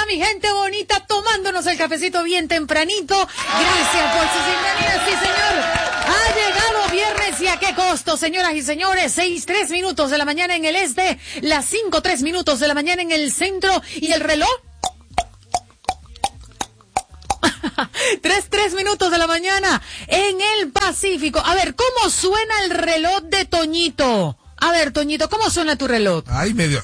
mi gente bonita, tomándonos el cafecito bien tempranito. Gracias por su sintonía, sí señor. Ha llegado viernes y a qué costo, señoras y señores. 6:03 minutos de la mañana en el este, las 5:03 minutos de la mañana en el centro y el reloj. 3 minutos de la mañana en el Pacífico. A ver, ¿cómo suena el reloj de Toñito? A ver, Toñito, ¿cómo suena tu reloj? Ay, medio...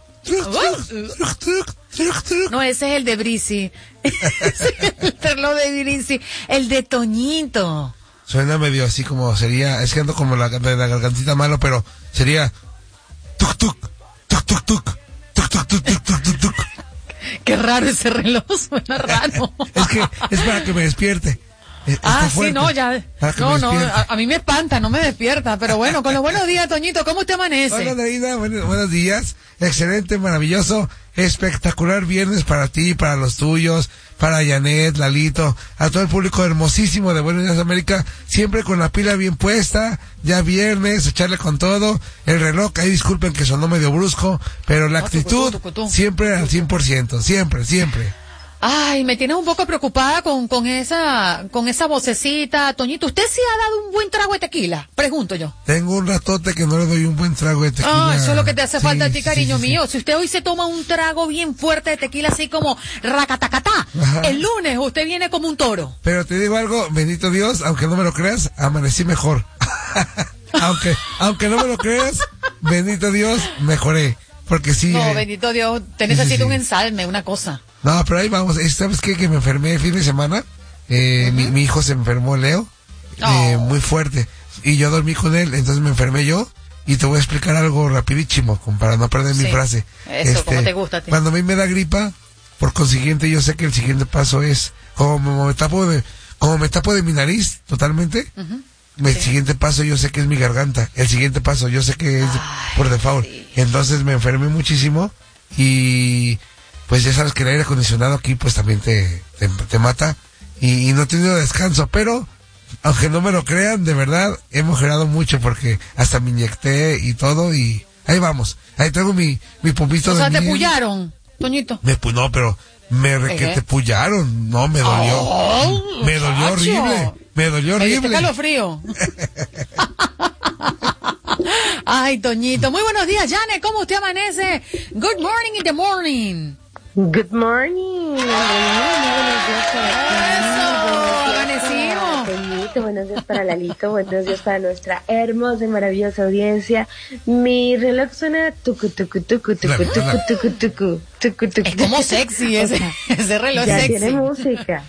No, ese es el de Brisi. Ese es el reloj de Brisi. El de Toñito. Suena medio así como sería... Es que ando como la gargantita malo, pero sería... Tuk, tuk, tuk, tuk, tuk, tuk, tuk, tuk, tuk, tuk, tuk, tuk. Qué raro ese reloj, suena raro. Es que es para que me despierte. Sí, no, ya. No, a mí me espanta, no me despierta. Pero bueno, con los buenos días, Toñito, ¿cómo te amanece? Hola, Andreina, buenos días. Excelente, maravilloso, espectacular viernes para ti, para los tuyos, para Janet, Lalito, a todo el público hermosísimo de Buenos Días América, siempre con la pila bien puesta, ya viernes, echarle con todo, el reloj, ahí disculpen que sonó medio brusco, pero la actitud siempre al 100%, siempre. Ay, me tienes un poco preocupada con esa vocecita, Toñito. ¿Usted sí ha dado un buen trago de tequila? Pregunto yo. Tengo un ratote que no le doy un buen trago de tequila. Eso es lo que te hace falta a ti, cariño mío. Si usted hoy se toma un trago bien fuerte de tequila, así como racatacatá, el lunes usted viene como un toro. Pero te digo algo, bendito Dios, aunque no me lo creas, amanecí mejor. aunque no me lo creas, bendito Dios, mejoré. Porque sí. No, bendito Dios, te necesito un ensalme, una cosa. No, pero ahí vamos. ¿Sabes qué? Que me enfermé el fin de semana. Mi hijo se enfermó, Leo, muy fuerte. Y yo dormí con él, entonces me enfermé yo. Y te voy a explicar algo rapidísimo, para no perder mi frase. Eso, como te gusta a ti. Cuando a mí me da gripa, por consiguiente, yo sé que el siguiente paso es, como me tapo de mi nariz totalmente, el siguiente paso yo sé que es mi garganta. El siguiente paso yo sé que es por default. Sí. Entonces me enfermé muchísimo y... Pues ya sabes que el aire acondicionado aquí pues también te mata y no he tenido descanso, pero aunque no me lo crean, de verdad he mejorado mucho porque hasta me inyecté y todo y ahí vamos, ahí tengo mi pompito de miel. O sea, ¿te pullaron, Toñito? No, pero te pullaron, no, me dolió, me dolió horrible, me dolió horrible. Me dio calofrío. Ay, Toñito, muy buenos días, Janet, ¿cómo usted amanece? Good morning in the morning. Good morning. Amanecimos. Buenos días para Lalito, buenos días para nuestra hermosa y maravillosa audiencia. Mi reloj suena tucu tucu tucu tucu tucu tucu tucu tucu tucu. Es como sexy ese reloj ya sexy. Tiene música.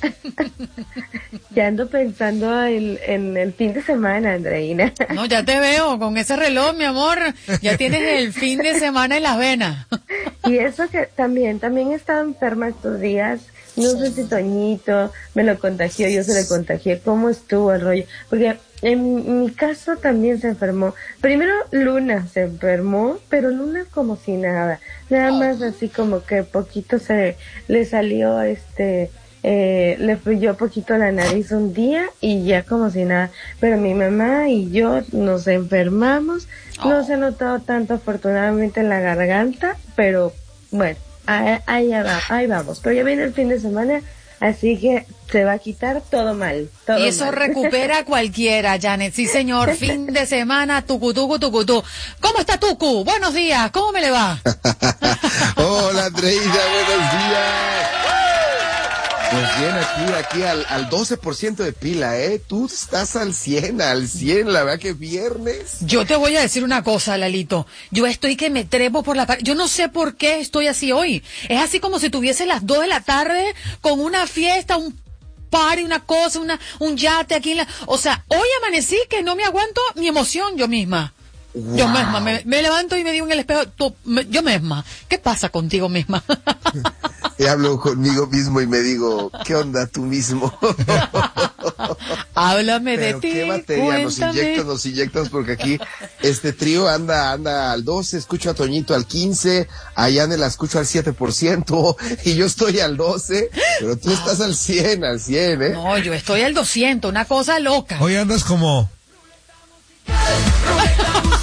Ya ando pensando en el fin de semana, Andreina. No, ya te veo con ese reloj, mi amor. Ya tienes el fin de semana en las venas. Y eso que también he estado enferma estos días. No sé si Toñito me lo contagió, yo se lo contagié. ¿Cómo estuvo el rollo? Porque en mi caso también se enfermó. Primero Luna se enfermó, pero Luna como si nada. Nada más así como que poquito le salió le fluyó poquito la nariz un día y ya como si nada. Pero mi mamá y yo nos enfermamos. No se ha notado tanto afortunadamente en la garganta, pero bueno, ahí vamos. Pero ya viene el fin de semana, así que se va a quitar todo mal. Y eso recupera cualquiera, Janet. Sí, señor. Fin de semana, tucutú. ¿Cómo está Tucu? Buenos días. ¿Cómo me le va? Hola, Andreina. Buenos días. Pues bien, aquí al 12% de pila, Tú estás al 100, la verdad que viernes. Yo te voy a decir una cosa, Lalito. Yo estoy que me trepo por la pared. Yo no sé por qué estoy así hoy. Es así como si tuviese las 2 de la tarde con una fiesta, un party, una cosa, un yate aquí o sea, hoy amanecí que no me aguanto mi emoción yo misma. Wow. Yo misma, me levanto y me digo en el espejo, yo misma, ¿qué pasa contigo misma? Y hablo conmigo mismo y me digo, ¿qué onda tú mismo? Háblame de ti. ¿Qué batería nos inyectas? Porque aquí este trío anda al 12, escucho a Toñito al 15, a Yane la escucho al 7%, y yo estoy al 12, pero tú estás al 100, No, yo estoy al 200, una cosa loca. Hoy andas como...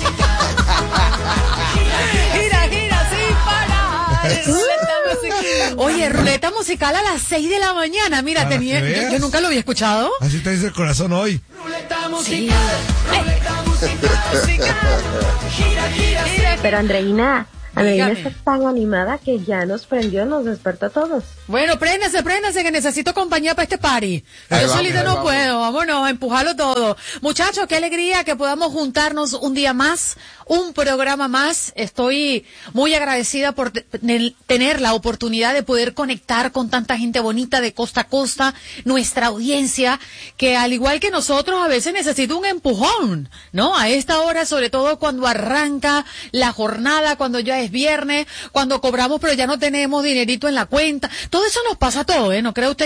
gira sin parar. Oye, ruleta musical a las 6 de la mañana. Mira, Para que veas. yo nunca lo había escuchado. Así te dice el corazón hoy. Ruleta musical, ruleta musical, gira, gira, gira. Pero Andreina Dígame. está tan animada que ya nos prendió, nos despertó a todos. Bueno, préndase, que necesito compañía para este party. Ahí Yo vamos, solita ahí no vamos. puedo, vámonos, a empujarlo todo. Muchachos, qué alegría que podamos juntarnos un día más, un programa más. Estoy muy agradecida por tener la oportunidad de poder conectar con tanta gente bonita de costa a costa, nuestra audiencia, que al igual que nosotros a veces necesita un empujón, ¿no? A esta hora, sobre todo cuando arranca la jornada, cuando ya es viernes, cuando cobramos pero ya no tenemos dinerito en la cuenta. Todo eso nos pasa a todos, ¿eh? ¿No cree usted